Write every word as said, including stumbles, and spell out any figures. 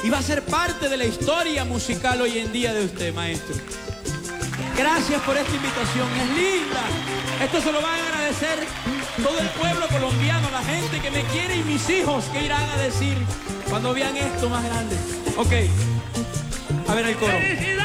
y va a ser parte de la historia musical hoy en día de usted, maestro. Gracias por esta invitación, es linda. Esto se lo van a agradecer todo el pueblo colombiano, la gente que me quiere y mis hijos, que irán a decir cuando vean esto más grande. Ok, a ver el coro.